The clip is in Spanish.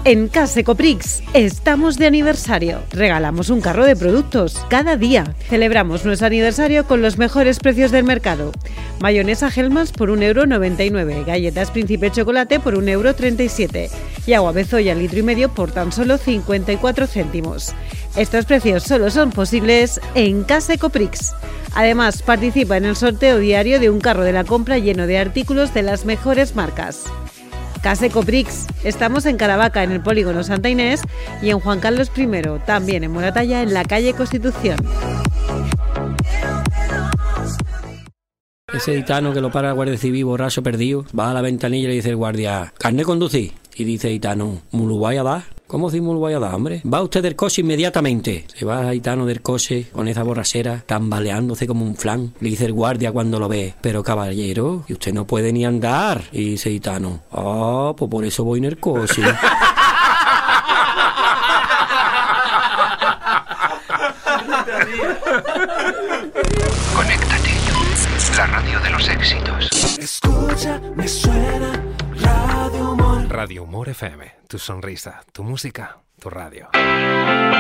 En Case Coprix estamos de aniversario. Regalamos un carro de productos cada día. Celebramos nuestro aniversario con los mejores precios del mercado. Mayonesa Hellmann's por 1,99 €, galletas Príncipe Chocolate por 1,37 € y agua Bezoya litro y medio por tan solo 54 céntimos. Estos precios solo son posibles en Case Coprix. Además, participa en el sorteo diario de un carro de la compra lleno de artículos de las mejores marcas. Case Coprix. Estamos en Caravaca, en el Polígono Santa Inés, y en Juan Carlos I, también en Moratalla, en la calle Constitución. Ese gitano que lo para el guardia civil borracho perdido, va a la ventanilla y le dice el guardia: ¿carné conducir? Y dice el gitano: ¿me lo voy a dar? ¿Cómo si me lo voy a dar, hombre? Va usted del coche inmediatamente. Se va el gitano del coche con esa borrachera, tambaleándose como un flan. Le dice el guardia cuando lo ve: pero caballero, y usted no puede ni andar. Y dice el gitano: ah, pues por eso voy en el coche. Conéctate, la radio de los éxitos. Escucha, me suena Radio Humor. Radio Humor FM, tu sonrisa, tu música, tu radio.